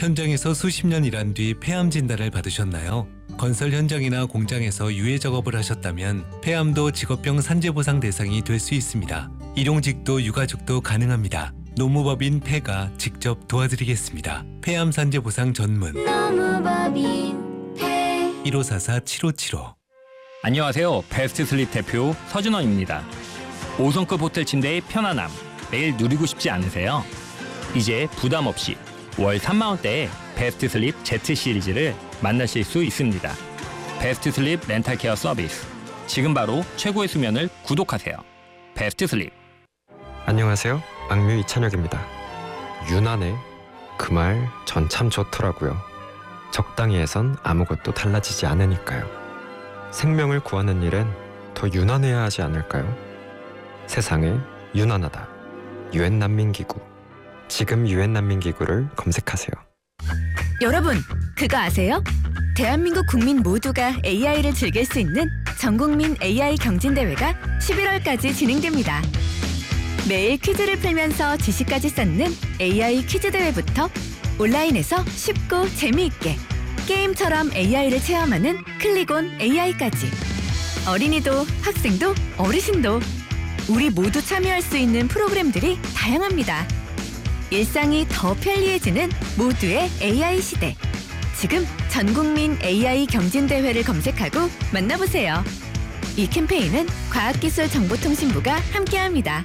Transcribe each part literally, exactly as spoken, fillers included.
현장에서 수십 년 일한 뒤 폐암 진단을 받으셨나요? 건설 현장이나 공장에서 유해 작업을 하셨다면 폐암도 직업병 산재보상 대상이 될 수 있습니다. 일용직도 유가족도 가능합니다. 노무법인 폐가 직접 도와드리겠습니다. 폐암 산재보상 전문 노무법인 폐 일오사사 칠오칠오. 안녕하세요. 베스트 슬립 대표 서준원입니다. 오 성급 호텔 침대의 편안함 매일 누리고 싶지 않으세요? 이제 부담 없이 월 삼만 원대에 베스트 슬립 Z 시리즈를 만나실 수 있습니다. 베스트 슬립 렌탈 케어 서비스. 지금 바로 최고의 수면을 구독하세요. 베스트 슬립. 안녕하세요. 악뮤 이찬혁입니다. 유난해 그 말 전 참 좋더라고요. 적당히 해선 아무것도 달라지지 않으니까요. 생명을 구하는 일엔 더 유난해야 하지 않을까요? 세상에 유난하다. 유엔 난민기구. 지금 유엔 난민기구를 검색하세요. 여러분, 그거 아세요? 대한민국 국민 모두가 에이아이를 즐길 수 있는 전국민 에이아이 경진대회가 십일월까지 진행됩니다. 매일 퀴즈를 풀면서 지식까지 쌓는 에이아이 퀴즈대회부터 온라인에서 쉽고 재미있게 게임처럼 에이아이를 체험하는 클릭온 에이아이까지 어린이도 학생도 어르신도 우리 모두 참여할 수 있는 프로그램들이 다양합니다. 일상이 더 편리해지는 모두의 에이아이 시대. 지금 전국민 에이아이 경진대회를 검색하고 만나보세요. 이 캠페인은 과학기술정보통신부가 함께합니다.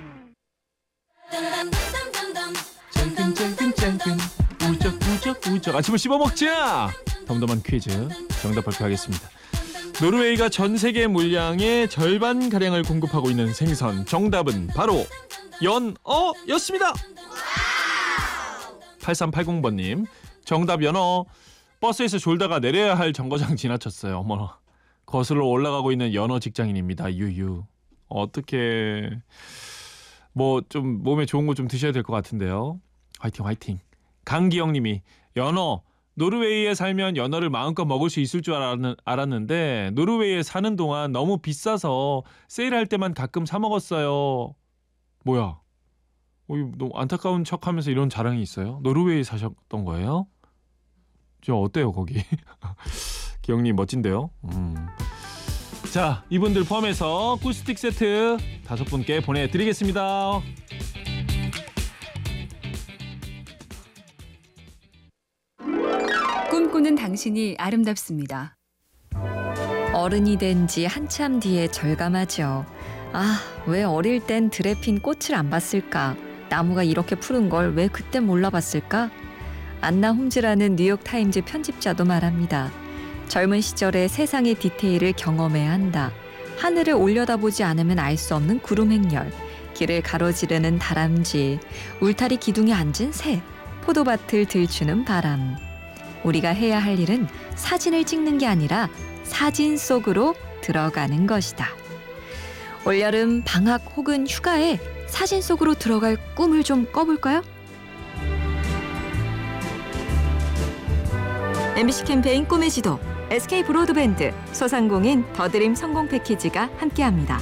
짱짱짱짱 우적우적우적 아침을 씹어먹자. 덤덤한 퀴즈 정답 발표하겠습니다. 노르웨이가 전 세계 물량의 절반가량을 공급하고 있는 생선, 정답은 바로 연어였습니다. 팔삼팔공 번님 정답 연어. 버스에서 졸다가 내려야 할 정거장 지나쳤어요. 어머, 거슬러 올라가고 있는 연어 직장인입니다. 유유. 어떻게 뭐 좀 몸에 좋은 거 좀 드셔야 될 것 같은데요. 화이팅 화이팅. 강기영님이 연어. 노르웨이에 살면 연어를 마음껏 먹을 수 있을 줄 알았는, 알았는데 노르웨이에 사는 동안 너무 비싸서 세일할 때만 가끔 사 먹었어요. 뭐야? 어이, 너무 안타까운 척하면서 이런 자랑이 있어요? 노르웨이에 사셨던 거예요? 저 어때요 거기? 기영님 멋진데요? 음. 자, 이분들 포함해서 꿀스틱 세트 다섯 분께 보내드리겠습니다. 꿈꾸는 당신이 아름답습니다. 어른이 된 지 한참 뒤에 절감하죠. 아, 왜 어릴 땐 들에 핀 꽃을 안 봤을까? 나무가 이렇게 푸른 걸 왜 그때 몰라봤을까? 안나 홈즈라는 뉴욕타임즈 편집자도 말합니다. 젊은 시절에 세상의 디테일을 경험해야 한다. 하늘을 올려다보지 않으면 알 수 없는 구름 행렬, 길을 가로지르는 다람쥐, 울타리 기둥에 앉은 새, 포도밭을 들추는 바람. 우리가 해야 할 일은 사진을 찍는 게 아니라 사진 속으로 들어가는 것이다. 올여름 방학 혹은 휴가에 사진 속으로 들어갈 꿈을 좀 꿔볼까요? 엠비씨 캠페인 꿈의 지도, 에스케이 브로드밴드, 소상공인 더드림 성공 패키지가 함께합니다.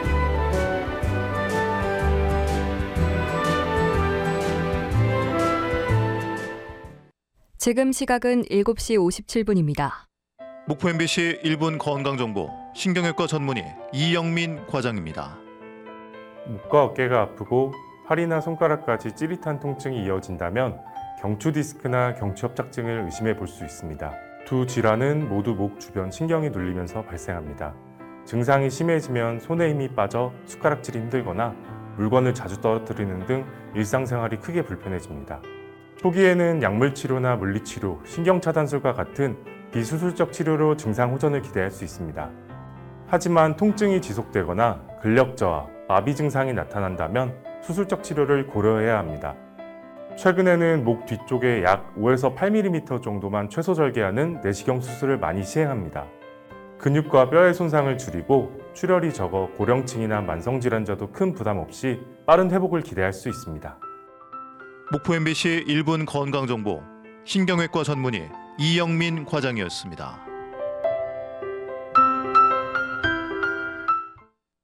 지금 시각은 일곱 시 오십칠 분입니다. 목포 엠비씨 일 분 건강정보 신경외과 전문의 이영민 과장입니다. 목과 어깨가 아프고 팔이나 손가락까지 찌릿한 통증이 이어진다면 경추 디스크나 경추 협착증을 의심해 볼 수 있습니다. 두 질환은 모두 목 주변 신경이 눌리면서 발생합니다. 증상이 심해지면 손에 힘이 빠져 숟가락질이 힘들거나 물건을 자주 떨어뜨리는 등 일상생활이 크게 불편해집니다. 초기에는 약물치료나 물리치료, 신경차단술과 같은 비수술적 치료로 증상 호전을 기대할 수 있습니다. 하지만 통증이 지속되거나 근력저하, 마비 증상이 나타난다면 수술적 치료를 고려해야 합니다. 최근에는 목 뒤쪽에 약 오에서 팔 밀리미터 정도만 최소 절개하는 내시경 수술을 많이 시행합니다. 근육과 뼈의 손상을 줄이고 출혈이 적어 고령층이나 만성질환자도 큰 부담 없이 빠른 회복을 기대할 수 있습니다. 목포 엠비씨 일 분 건강정보 신경외과 전문의 이영민 과장이었습니다.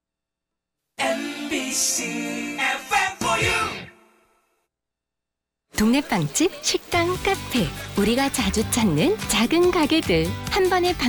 엠비씨 에프엠 for you. 동네 빵집, 식당, 카페, 우리가 자주 찾는 작은 가게들 한 번에